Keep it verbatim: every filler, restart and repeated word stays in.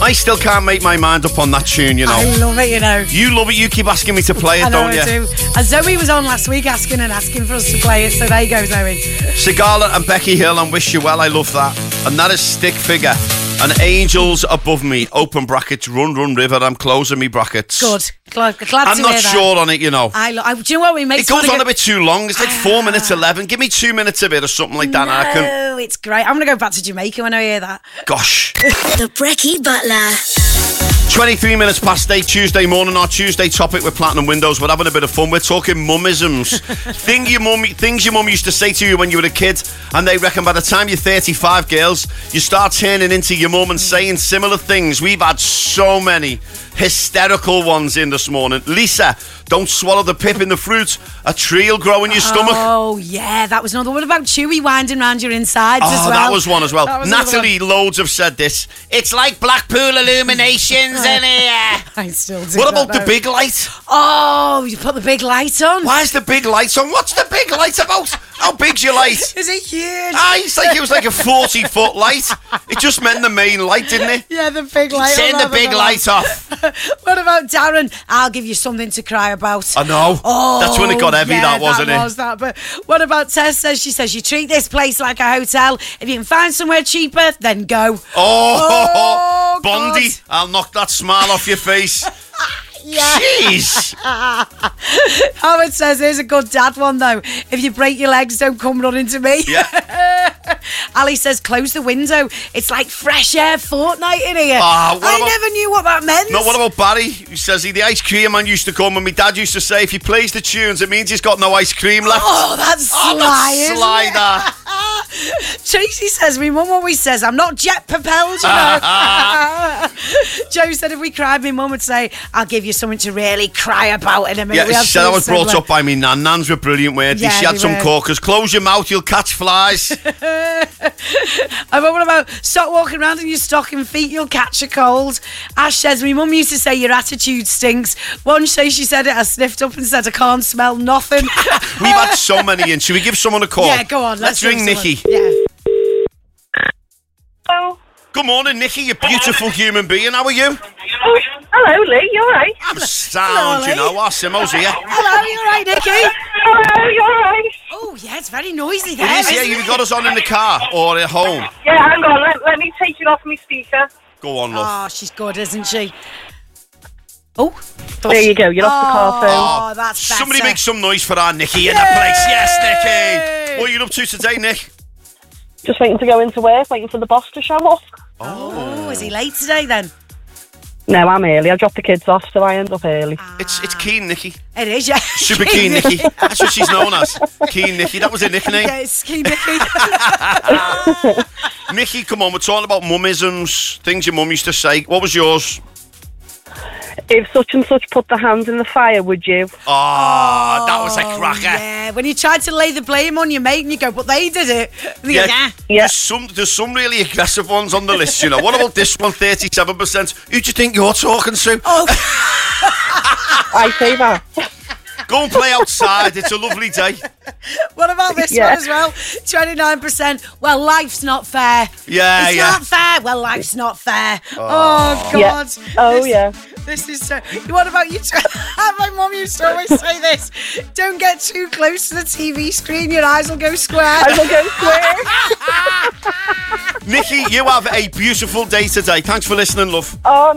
I still can't make my mind up on that tune, you know. I love it, you know. You love it, you keep asking me to play it, I know don't you? I do. And Zoe was on last week asking and asking for us to play it, so there you go, Zoe. Sigala and Becky Hill and Wish You Well, I love that. And that is Stick Figure. And Angels Above Me, open brackets, Run Run River, I'm closing me brackets. Good. Glad, glad I'm to not hear that. sure on it, you know. I, lo- I, do you know what we make? It goes on go- a bit too long. It's like four minutes eleven. Give me two minutes of it or something like that. No, and I can... it's great. I'm going to go back to Jamaica when I hear that. Gosh. The Brekkie Butler. twenty-three minutes past eight, Tuesday morning. Our Tuesday topic with Platinum Windows. We're having a bit of fun. We're talking mummisms. Thing your mum, things your mum used to say to you when you were a kid, and they reckon by the time you're thirty-five, girls, you start turning into your mum and saying similar things. We've had so many hysterical ones in this morning. Lisa, don't swallow the pip in the fruit. A tree will grow in your stomach. Oh, yeah, that was another one about Chewy winding around your insides oh, as well. that was one as well. Was Natalie, loads have said this. It's like Blackpool Illuminations in here. I still do. What about that, the big light? Oh, you put the big light on. Why is the big light on? What's the big light about? How big's your light? Is it huge? Ah, it's like it was like a forty foot light. It just meant the main light, didn't it? Yeah, the big light. Turn the big light off. What about Darren? I'll give you something to cry about. I know. Oh, that's when it got heavy, yeah, that wasn't that it? Was that. But what about Tess? Says she says you treat this place like a hotel. If you can find somewhere cheaper, then go. Oh, oh Bondi, God. I'll knock that smile off your face. Yeah. Jeez. Howard says, here's a good dad one though. If you break your legs, don't come running to me. Yeah. Ali says, close the window. It's like fresh air fortnight in here. Uh, I about, never knew what that meant. No, what about Barry? He says he, the ice cream man used to come and my dad used to say if he plays the tunes, it means he's got no ice cream left. Oh, that's sly, oh, that's isn't sly, it? that. Tracy says, my mum always says, I'm not jet propelled, you know. Joe said, if we cried, my mum would say, I'll give you something to really cry about in a minute. Yeah, we so that was similar. brought up by me nan. Nans were brilliant, weren't they? Yeah, she had they some were. corkers. Close your mouth, you'll catch flies. And what about stop walking around in your stocking feet, you'll catch a cold. Ash says, my mum used to say your attitude stinks. One day she said it, I sniffed up and said I can't smell nothing. We've had so many in. Should we give someone a call? Yeah, go on. Let's, Let's ring Nikki. Yeah. Hello. Good morning, Nikki, you beautiful human being. How are you? Oh, hello, Lee. You all right? I'm sound, Hello, you know. Our Simo's here. Hello, you all right, Nikki? Hello, you all right? Oh, yeah, it's very noisy there. It is, yeah. isn't You've it? got us on in the car or at home. Yeah, hang on. Let, let me take it off my speaker. Go on, love. Oh, she's good, isn't she? Oh. There you go. You're off the car phone. Oh, that's better. Somebody make some noise for our Nikki in the place. Yes, Nikki. What are you up to today, Nick? Just waiting to go into work, waiting for the boss to show up. Oh, is he late today then? No, I'm early. I drop the kids off, so I end up early. It's it's Keen Nikki. It is, yeah. Super Keen Nikki. That's what she's known as. Keen Nikki. That was her nickname. Yeah, it's Keen Nikki. Nikki, come on. We're talking about mummisms, things your mum used to say. What was yours? If such and such put the hands in the fire, would you? Oh, that was a cracker. Yeah, when you tried to lay the blame on your mate and you go, but they did it. And you Yeah, go, yeah. Yeah. There's some there's some really aggressive ones on the list, you know. What about this one, thirty-seven percent? Who do you think you're talking to? Oh, I say that. Go and play outside. It's a lovely day. what about this Yeah. one as well? twenty-nine percent. Well, life's not fair. Yeah, it's yeah. not fair. Well, life's not fair. Oh, Yeah. God. Oh, This- yeah. This is so. What about you? My mum used to always say this: "Don't get too close to the T V screen; your eyes will go square." I will go square. Nikki, you have a beautiful day today. Thanks for listening, love. Oh,